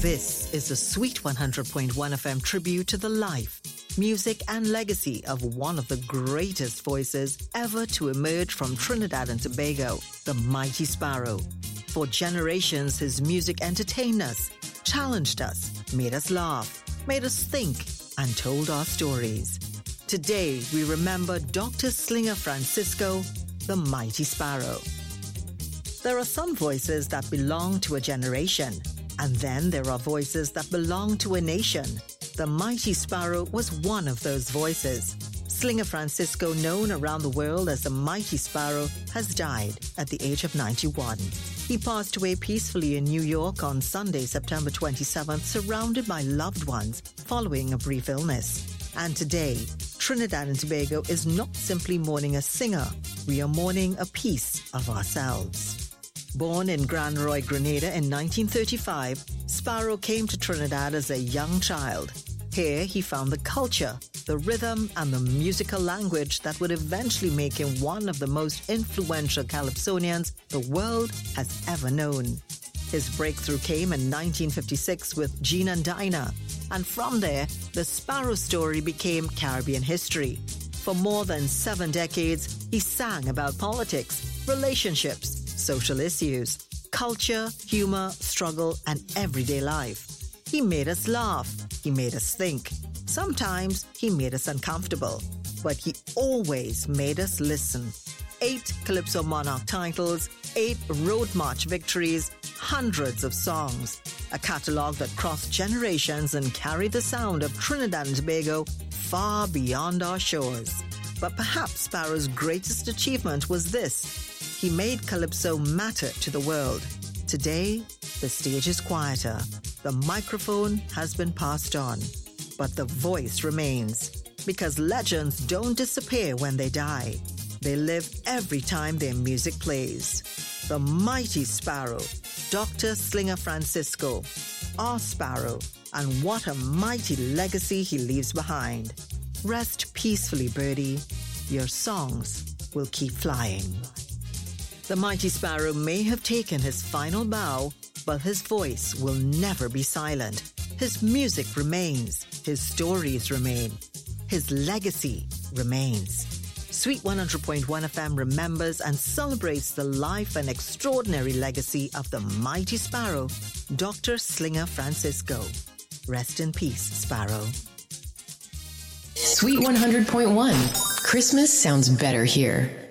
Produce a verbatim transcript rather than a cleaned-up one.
This is the Sweet one hundred point one F M tribute to the life, music and legacy of one of the greatest voices ever to emerge from Trinidad and Tobago, the Mighty Sparrow. For generations, his music entertained us, challenged us, made us laugh, made us think, and told our stories. Today, we remember Doctor Slinger Francisco, the Mighty Sparrow. There are some voices that belong to a generation, and then there are voices that belong to a nation. The Mighty Sparrow was one of those voices. Slinger Francisco, known around the world as the Mighty Sparrow, has died at the age of ninety-one. He passed away peacefully in New York on Sunday, September twenty-seventh, surrounded by loved ones following a brief illness. And today, Trinidad and Tobago is not simply mourning a singer, we are mourning a piece of ourselves. Born in Grand Roy, Grenada in nineteen thirty-five, Sparrow came to Trinidad as a young child. Here he found the culture, the rhythm, and the musical language that would eventually make him one of the most influential calypsonians the world has ever known. His breakthrough came in nineteen fifty-six with Gene and Dinah, and from there, the Sparrow story became Caribbean history. For more than seven decades, he sang about politics, relationships, social issues, culture, humor, struggle, and everyday life. He made us laugh. He made us think. Sometimes he made us uncomfortable, but he always made us listen. Eight Calypso Monarch titles, eight Road March victories, hundreds of songs. A catalogue that crossed generations and carried the sound of Trinidad and Tobago far beyond our shores. But perhaps Sparrow's greatest achievement was this. He made Calypso matter to the world. Today, the stage is quieter. The microphone has been passed on. But the voice remains. Because legends don't disappear when they die. They live every time their music plays. The Mighty Sparrow, Doctor Slinger Francisco, our Sparrow, and what a mighty legacy he leaves behind. Rest peacefully, birdie. Your songs will keep flying. The Mighty Sparrow may have taken his final bow, but his voice will never be silent. His music remains. His stories remain. His legacy remains. Sweet one hundred point one F M remembers and celebrates the life and extraordinary legacy of the Mighty Sparrow, Doctor Slinger Francisco. Rest in peace, Sparrow. Sweet one hundred point one. Christmas sounds better here.